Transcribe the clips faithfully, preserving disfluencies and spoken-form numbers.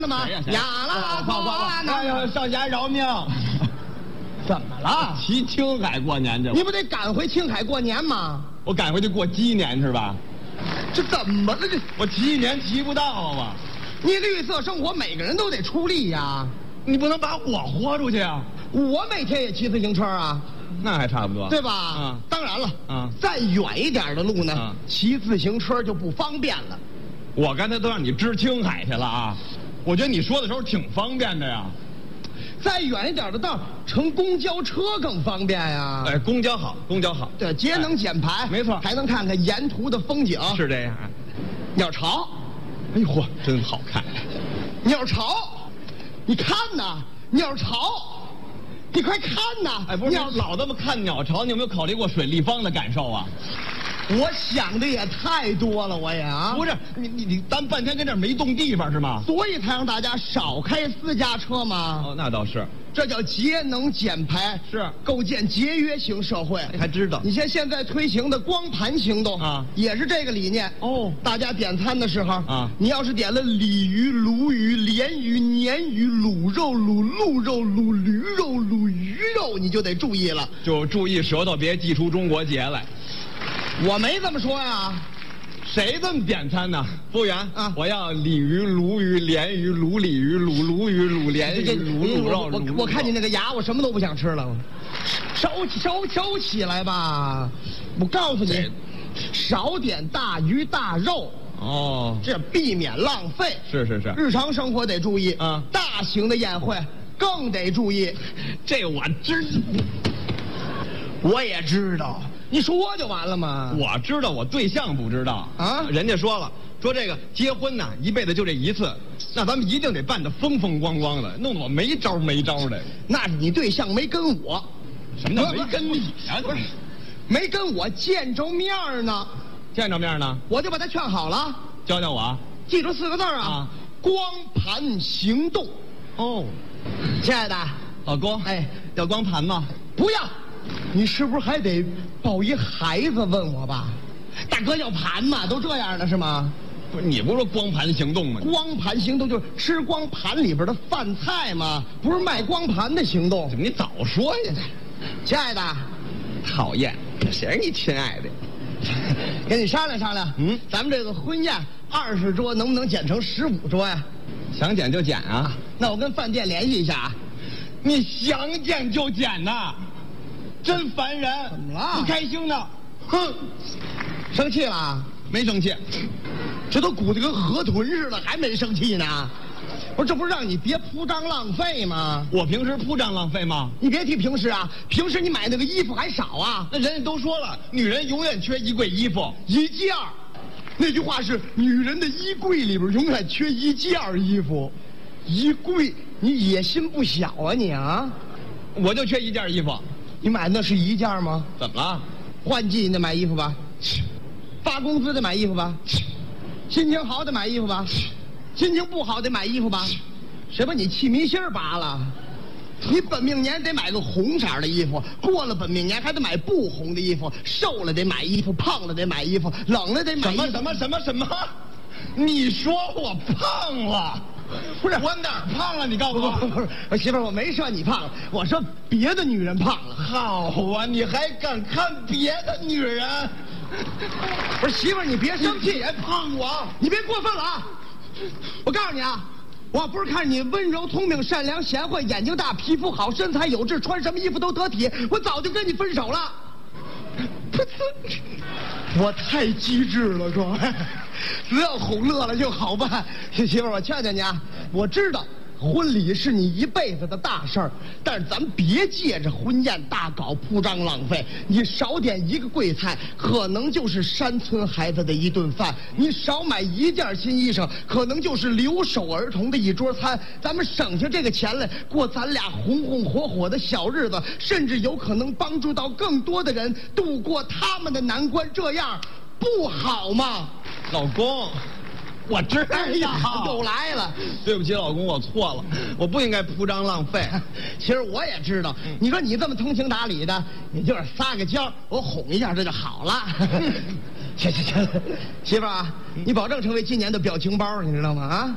那么呀啦花哎呦，少侠饶命！ 怎么了？ 骑青海过年去了？ 你不得赶回青海过年吗？ 我赶回去过鸡年是吧？ 这怎么了？这我骑一年骑不到啊！ 你绿色生活每个人都得出力呀， 你不能把我豁出去啊！ 我每天也骑自行车啊， 那还差不多， 对吧？ 啊， 当然了， 啊， 再远一点的路呢， 啊， 骑自行车就不方便了。 我刚才都让你支青海去了啊！我觉得你说的时候挺方便的呀。 再远一点的道，乘公交车更方便呀。 哎，公交好，公交好， 对，节能减排， 哎、没错， 还能看看沿途的风景。 是这样。 鸟巢， 哎呦嚯，真好看！ 鸟巢，你看呐，鸟巢，你快看呐！ 哎，不是，你老这么看鸟巢，你有没有考虑过水立方的感受啊？ 我想的也太多了，我也啊。 不是，你你你，咱半天跟这儿没动地方是吗？ 所以才让大家少开私家车嘛。 哦，那倒是。 这叫节能减排， 是构建节约型社会。 还知道？ 你像现在推行的光盘行动啊， 也是这个理念。 哦， 大家点餐的时候啊， 你要是点了鲤鱼、鲈鱼、鲢鱼、鲶鱼、卤肉、卤鹿肉、卤驴肉、卤鱼肉，你就得注意了， 就注意舌头别记出中国结来。 我没这么说呀。 谁这么点餐呢？服务员啊， 我要鲤鱼、鲈鱼、鲢鱼、卤鲤鱼、卤鲈鱼、卤鲢鱼、卤卤肉。 我我看你那个牙，我什么都不想吃了。收起收收起来吧！我告诉你，少点大鱼大肉。 哦， 这避免浪费。 是是是， 日常生活得注意啊，大型的宴会更得注意。 这我知， 我也知道。你说就完了吗？ 我知道，我对象不知道啊。 人家说了，说这个结婚呐，一辈子就这一次，那咱们一定得办得风风光光的，弄得我没招没招的。 那是你对象没跟我。 什么叫没跟你呀？ 不是，没跟我见着面呢。 见着面呢， 我就把他劝好了。 教教我， 记住四个字啊，啊光盘行动。 哦， 亲爱的老公， 哎， 要光盘吗？ 不要。你是不是还得抱一孩子问我吧？大哥要盘嘛，都这样的是吗？ 不是，你不是说光盘行动吗？ 光盘行动就是吃光盘里边的饭菜嘛，不是卖光盘的行动。 怎么你早说呀？ 亲爱的， 讨厌，谁是你亲爱的？ 跟你商量商量， 嗯， 咱们这个婚宴二十桌能不能减成十五桌呀？ 想减就减啊！ 那我跟饭店联系一下啊。 你想减就减呐！真烦人！ 怎么了？ 不开心呢？哼！ 生气了？ 没生气， 这都鼓得跟河豚似的，还没生气呢？不是，这不是让你别铺张浪费吗？ 我平时铺张浪费吗？ 你别提平时啊，平时你买那个衣服还少啊。 那人家都说了，女人永远缺一柜衣服， 一件儿。那句话是，女人的衣柜里边永远缺一件衣服。衣柜，你野心不小啊你啊！ 我就缺一件衣服。 你买的那是一件吗？ 怎么了？ 换季你得买衣服吧？发工资得买衣服吧？心情好得买衣服吧？心情不好得买衣服吧？谁把你气迷心拔了？你本命年得买个红色的衣服，过了本命年还得买不红的衣服，瘦了得买衣服，胖了得买衣服，冷了得买衣服。 什么什么什么什么？你说我胖了？不是我哪儿胖了？你告诉我。 不是，不是，媳妇儿，我没说你胖了，我说别的女人胖了。 好啊，你还敢看别的女人？ 不是媳妇儿，你别生气， 别胖我， 你别过分了啊！我告诉你啊，我要不是看你温柔、聪明、善良、贤惠，眼睛大，皮肤好，身材有致，穿什么衣服都得体，我早就跟你分手了。噗呲！我太机智了，各位，只要哄乐了就好办。媳妇儿，我劝劝你啊，我知道婚礼是你一辈子的大事儿，但是咱别借着婚宴大搞铺张浪费。你少点一个贵菜，可能就是山村孩子的一顿饭；你少买一件新衣裳，可能就是留守儿童的一桌餐。咱们省下这个钱来，过咱俩红红火火的小日子，甚至有可能帮助到更多的人度过他们的难关，这样不好吗？ 老公。我知道， 哎呀，又来了。 对不起，老公，我错了，我不应该铺张浪费。 其实我也知道，你说你这么通情达理的，你就是撒个娇，我哄一下这就好了。行行行，媳妇儿啊，你保证成为今年的表情包，你知道吗？啊，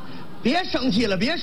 别生气了，别。